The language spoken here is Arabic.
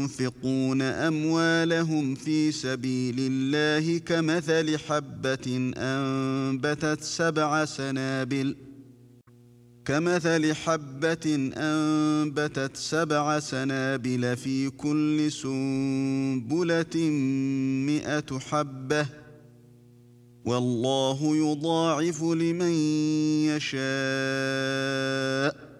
ينفقون أموالهم في سبيل الله كمثل حبة أنبتت 7 سنابل في كل سنبلة 100 حبة، والله يضاعف لمن يشاء